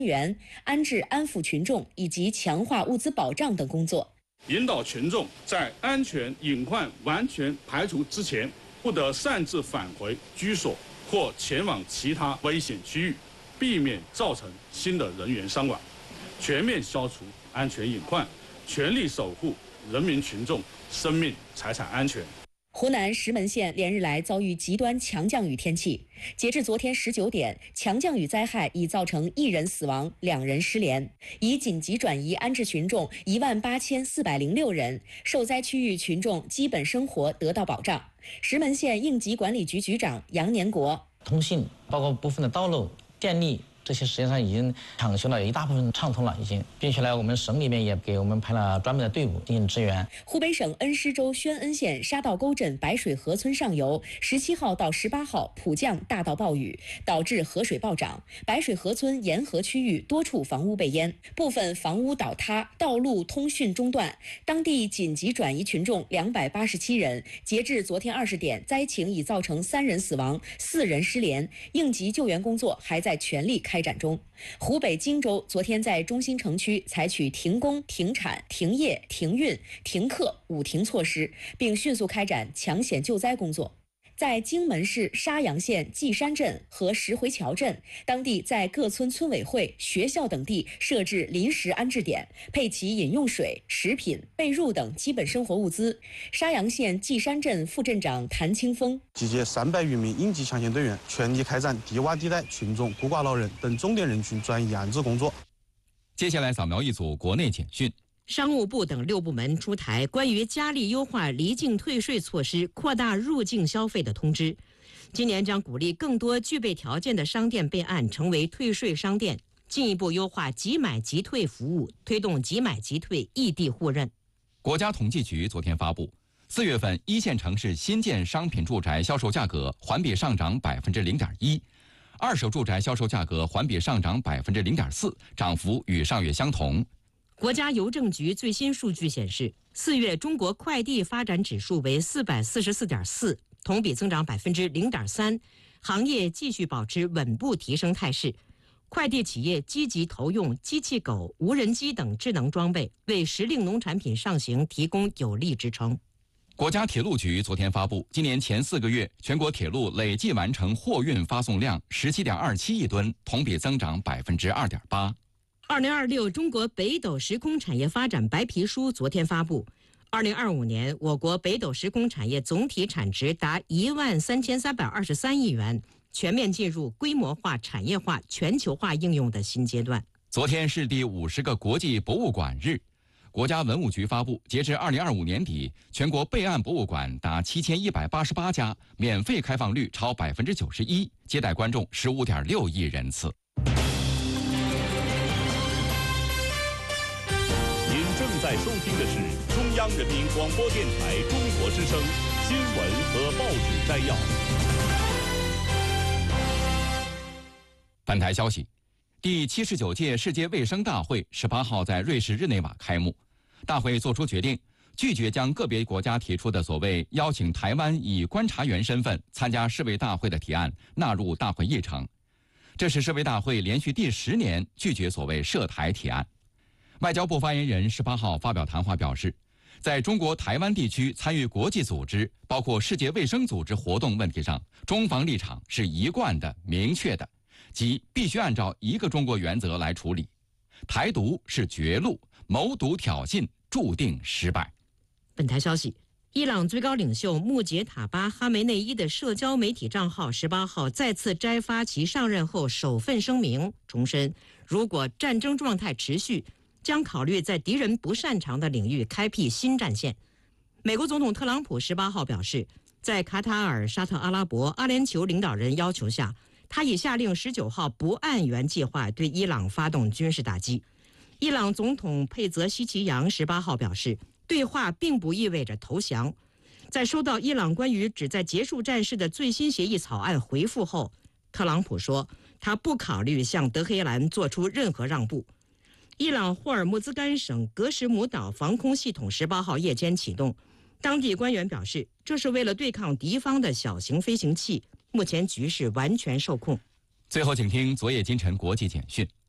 援、安置安抚群众以及强化物资保障等工作， 引导群众在安全隐患完全排除之前，不得擅自返回居所或前往其他危险区域，避免造成新的人员伤亡，全面消除安全隐患，全力守护人民群众生命财产安全。 湖南石门县连日来遭遇极端强降雨天气，截至昨天19点，强降雨灾害已造成1人死亡、2人失联，已紧急转移安置群众18406人，受灾区域群众基本生活得到保障。石门县应急管理局局长杨年国： 通信包括部分的道路、电力。这些实际上已经抢修了，有一大部分畅通了，已经，并且呢，我们省里面也给我们派了专门的队伍进行支援。 湖北省恩施州宣恩县沙道沟镇白水河村上游17号到18号普降大到暴雨，导致河水暴涨，白水河村沿河区域多处房屋被淹，部分房屋倒塌，道路通讯中断，当地紧急转移群众287人。截至昨天20点，灾情已造成3人死亡、4人失联，应急救援工作还在全力开展中。湖北荆州昨天在中心城区采取停工、停产、停业、停运、停课5停措施，并迅速开展抢险救灾工作。在荆门市沙洋县稷山镇和石回桥镇，当地在各村村委会、学校等地设置临时安置点，配齐饮用水、食品、被褥等基本生活物资。沙洋县稷山镇副镇长谭清峰： 集结300余名应急抢险队员，全力开展低洼地带群众、孤寡老人等重点人群转移安置工作。 接下来扫描一组国内简讯。 商务部等6部门出台关于加力优化离境退税措施、扩大入境消费的通知。今年将鼓励更多具备条件的商店备案成为退税商店，进一步优化即买即退服务，推动即买即退异地互认。 国家统计局昨天发布，4月份一线城市新建商品住宅销售价格环比上涨0.1%，二手住宅销售价格环比上涨0.4%，涨幅与上月相同。 国家邮政局最新数据显示，4月中国快递发展指数为444.4，同比增长0.3%，行业继续保持稳步提升态势。快递企业积极投用机器狗、无人机等智能装备，为时令农产品上行提供有力支撑。 国家铁路局昨天发布，今年前4个月全国铁路累计完成货运发送量17.27亿吨，同比增长2.8%。 2026中国北斗时空产业发展白皮书昨天发布，2025年我国北斗时空产业总体产值达13323亿元，全面进入规模化、产业化、全球化应用的新阶段。 昨天是第50个国际博物馆日，国家文物局发布，截至2025年底，全国备案博物馆达7188家，免费开放率超91%，接待观众15.6亿人次。 正在收听的是中央人民广播电台中国之声新闻和报纸摘要。 本台消息，第79届世界卫生大会18号在瑞士日内瓦开幕。大会作出决定，拒绝将个别国家提出的所谓邀请台湾以观察员身份参加世卫大会的提案纳入大会议程。这是世卫大会连续第10年拒绝所谓涉台提案。外交部发言人18号发表谈话表示，在中国台湾地区参与国际组织，包括世界卫生组织活动问题上，中方立场是一贯的、明确的，即必须按照一个中国原则来处理。台独是绝路，谋独挑衅注定失败。 本台消息，伊朗最高领袖穆杰塔巴·哈梅内伊的社交媒体账号18号再次摘发其上任后首份声明，重申如果战争状态持续，将考虑在敌人不擅长的领域开辟新战线。美国总统特朗普18号表示，在卡塔尔、沙特阿拉伯、阿联酋领导人要求下，他已下令19号不按原计划对伊朗发动军事打击。伊朗总统佩泽希奇扬18号表示，对话并不意味着投降。在收到伊朗关于旨在结束战事的最新协议草案回复后，特朗普说，他不考虑向德黑兰做出任何让步。伊朗霍尔木兹干省格什姆岛防空系统18号夜间启动，当地官员表示，这是为了对抗敌方的小型飞行器，目前局势完全受控。 最后，请听昨夜今晨国际简讯。